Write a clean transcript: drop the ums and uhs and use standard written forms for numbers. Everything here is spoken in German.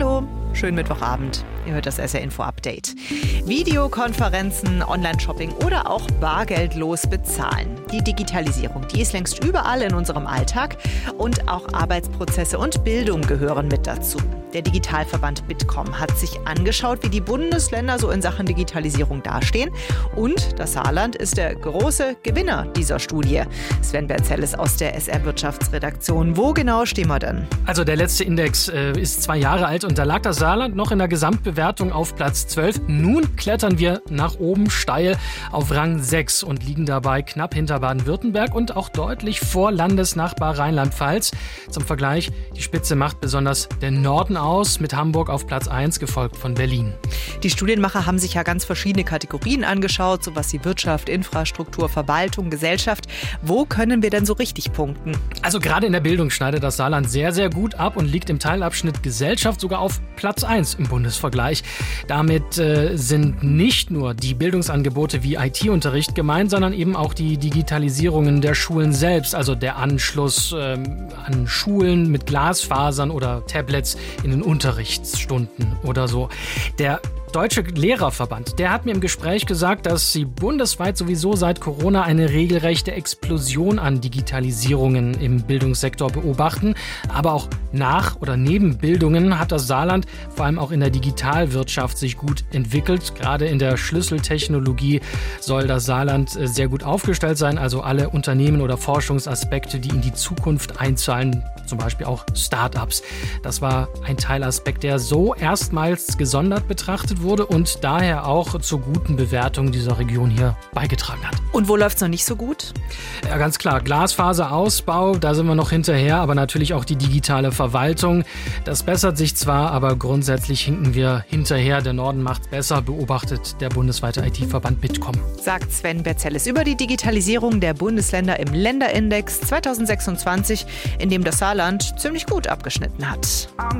Hallo, schönen Mittwochabend. Ihr hört das SR Info Update. Videokonferenzen, Online-Shopping oder auch bargeldlos bezahlen. Die Digitalisierung, die ist längst überall in unserem Alltag und auch Arbeitsprozesse und Bildung gehören mit dazu. Der Digitalverband Bitkom hat sich angeschaut, wie die Bundesländer so in Sachen Digitalisierung dastehen. Und das Saarland ist der große Gewinner dieser Studie. Sven Berzelles aus der SR-Wirtschaftsredaktion. Wo genau stehen wir denn? Also der letzte Index ist 2 Jahre alt und da lag das Saarland noch in der Gesamtbewertung auf Platz 12. Nun klettern wir nach oben steil auf Rang 6 und liegen dabei knapp hinter Baden-Württemberg und auch deutlich vor Landesnachbar Rheinland-Pfalz. Zum Vergleich, die Spitze macht besonders der Norden aus, mit Hamburg auf Platz 1, gefolgt von Berlin. Die Studienmacher haben sich ja ganz verschiedene Kategorien angeschaut, sowas wie Wirtschaft, Infrastruktur, Verwaltung, Gesellschaft. Wo können wir denn so richtig punkten? Also gerade in der Bildung schneidet das Saarland sehr, sehr gut ab und liegt im Teilabschnitt Gesellschaft sogar auf Platz 1 im Bundesvergleich. Damit sind nicht nur die Bildungsangebote wie IT-Unterricht gemeint, sondern eben auch die Digitalisierungen der Schulen selbst, also der Anschluss an Schulen mit Glasfasern oder Tablets in den Unterrichtsstunden oder so. Der Deutsche Lehrerverband, der hat mir im Gespräch gesagt, dass sie bundesweit sowieso seit Corona eine regelrechte Explosion an Digitalisierungen im Bildungssektor beobachten. Aber auch nach oder neben Bildungen hat das Saarland vor allem auch in der Digitalwirtschaft sich gut entwickelt. Gerade in der Schlüsseltechnologie soll das Saarland sehr gut aufgestellt sein. Also alle Unternehmen oder Forschungsaspekte, die in die Zukunft einzahlen, zum Beispiel auch Start-ups. Das war ein Teilaspekt, der so erstmals gesondert betrachtet wurde und daher auch zur guten Bewertung dieser Region hier beigetragen hat. Und wo läuft es noch nicht so gut? Ja, ganz klar. Glasfaserausbau, da sind wir noch hinterher, aber natürlich auch die digitale Verwaltung. Das bessert sich zwar, aber grundsätzlich hinken wir hinterher. Der Norden macht's besser, beobachtet der bundesweite IT-Verband Bitkom. Sagt Sven Berzelles über die Digitalisierung der Bundesländer im Länderindex 2026, in dem das Saarland ziemlich gut abgeschnitten hat.